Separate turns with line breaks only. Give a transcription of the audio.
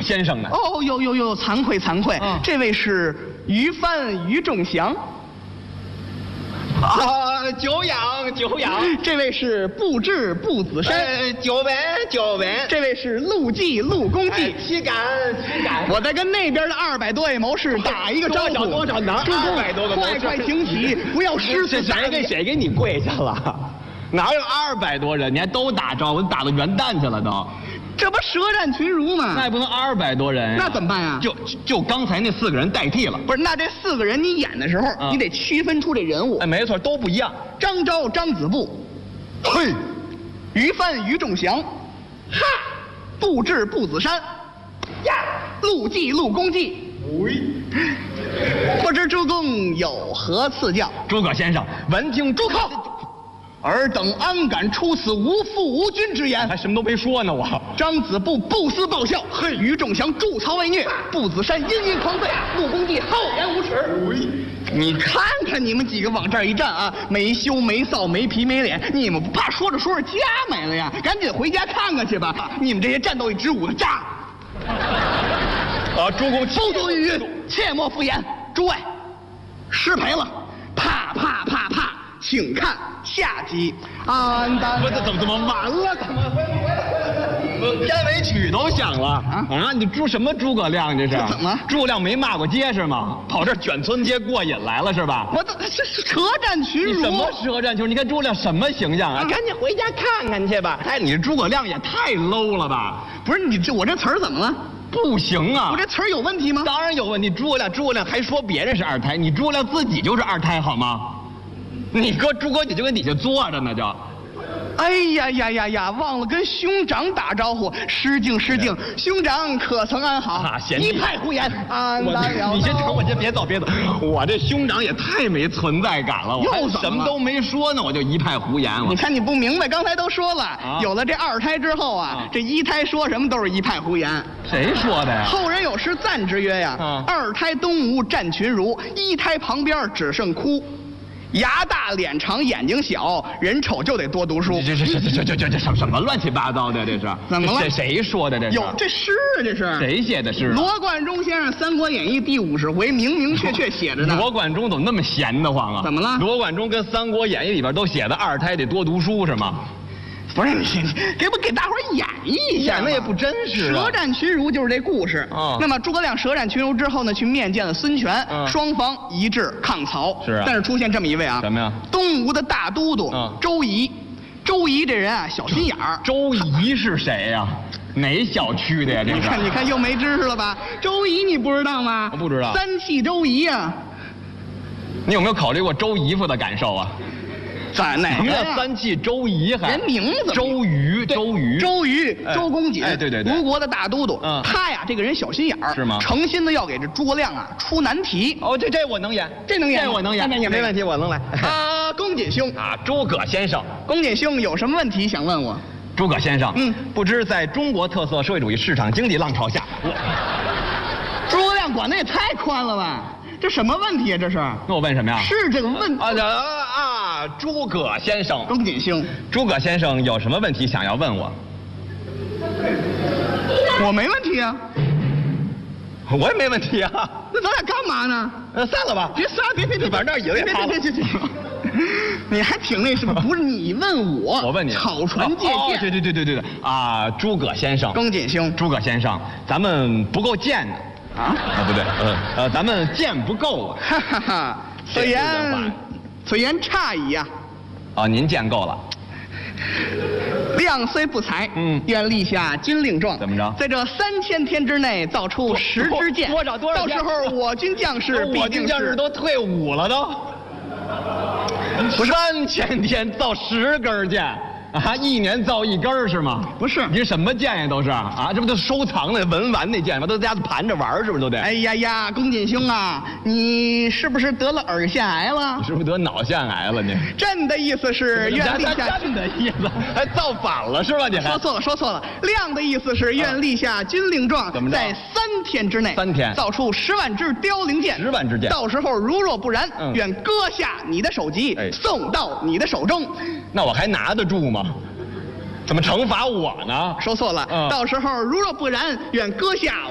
先生呢？
哦，有，惭愧惭愧，这位是于帆于仲祥。
啊，久仰。
这位是步智步子山。
久闻。
这位是陆记陆公记。
岂敢。
我在跟那边的200多位谋士打一个招呼。
多少能？200多个谋士。
快挺起，不要失去。
谁给你跪下了？哪有200多人？你还都打招呼，打到元旦去了都。
这不舌战群儒吗？
那也不能200多人。
那怎么办呀？
就刚才那4个人代替了。
不是，那这4个人你演的时候，你得区分出这人物。
哎，没错，都不一样。
张昭张子布，
嘿，
于帆于仲祥，哈，步智步子山，呀，陆记陆公记。不知诸公有何赐教？
诸葛先生，闻听
住口！尔等安敢出此无父无君之言？
还什么都没说呢，我。
张子布不思报效，于仲祥助曹为虐，步子山阴阴狂吠，陆公记厚颜无耻。你看看你们几个往这儿一站啊，没羞没臊没皮没脸，你们不怕说着说着家没了呀？赶紧回家看看去吧！你们这些战斗一支舞的渣！
诸公
不足于云，切莫敷衍。诸位，失陪了，啪！请看下集。安当
不是怎么完了？怎么片尾曲都响了啊！你什么诸葛亮这是？
怎么？
诸葛亮没骂过街是吗？跑这儿卷村街过瘾来了是吧？
我这舌战群儒。
你什么舌战群儒？你看诸葛亮什么形象啊？赶紧回家看看去吧！哎，你这诸葛亮也太 low 了吧？
不是我这词儿怎么了？
不行啊！
我这词儿有问题吗？
当然有问题。诸葛亮还说别人是二胎，你诸葛亮自己就是二胎好吗？你搁诸葛姐就跟底下坐着呢就。
哎呀！忘了跟兄长打招呼，失敬，兄长可曾安好？一派胡言，安当了。
你先等我，先别走，我这兄长也太没存在感了，我还什么都没说呢，我就一派胡言。
你看你不明白，刚才都说了，有了这2胎之后啊，这1胎说什么都是一派胡言。
谁说的呀？
后人有诗赞之曰呀：2胎东吴战群儒，1胎旁边只剩哭。牙大脸长眼睛小，人丑就得多读书。
这什么乱七八糟的？这是
怎么了？
谁说的？这是
有这诗啊？这是
谁写的诗？
罗贯中先生《三国演义》第50回明确写着呢。
罗贯中怎么那么闲得慌啊？
怎么了？
罗贯中跟《三国演义》里边都写的2胎得多读书是吗？
不是你给大伙儿演绎一下，
演的也不真实。
舌战群儒就是这故事。那么诸葛亮舌战群儒之后呢，去面见了孙权，双方一致抗曹。
是啊。
但是出现这么一位啊，
什么呀？
东吴的大都督周仪。周仪这人啊，小心眼儿。
周仪是谁呀？哪小区的呀？这是。
你看又没知识了吧？周仪你不知道吗？
我不知道。
三气周仪啊。
你有没有考虑过周姨夫的感受啊？
哪个呀？
什么叫三气周仪？还
人名字
周瑜，
周公瑾，
哎，对，
吴国的大都督。他呀，这个人小心眼儿，
是吗？
诚心的要给这诸葛亮啊出难题。
哦，这我能演，
这
我能演，没问题，我能来。
公瑾兄
啊，诸葛先生，
公瑾兄有什么问题想问我？
诸葛先生，不知在中国特色社会主义市场经济浪潮下，
诸葛亮管的也太宽了吧？这什么问题啊？这是？
那我问什么呀？
是这个问题
诸葛先生，
公瑾兄，
诸葛先生有什么问题想要问我？
我没问题啊，
我也没问题啊。
那咱俩干嘛呢？
散了吧。别，反正那赢也趴了。
别，你还挺那什么？不是你问我，
我问你，
草船借箭。
对啊，诸葛先生，
公瑾兄，
诸葛先生，咱们不够贱呢。不对，咱们剑不够啊！
哈哈哈，此言差矣呀！
您剑够了。
亮虽不才，愿立下军令状。
怎么着？
在这3000天之内造出10支箭。
多少？
到时候我军将士必定是
都退伍了都。不是3000天造10根箭。1年造1根是吗？
不是，
你什么箭呀？都是这不都收藏的文玩那箭吗？都在家盘着玩，是不是都得？
哎呀，公瑾兄啊，你是不是得了耳腺癌了？
你是不是得脑腺癌了？你
朕的意思是愿立下，
朕的意思还造反了是吧？你还
说错了。亮的意思是愿立下军令状，在3天之内，造出10万支凋零箭。
10万支箭，
到时候如若不然，愿割下你的首级，送到你的手中。
那我还拿得住吗？怎么惩罚我呢？
说错了，到时候如若不然，愿割下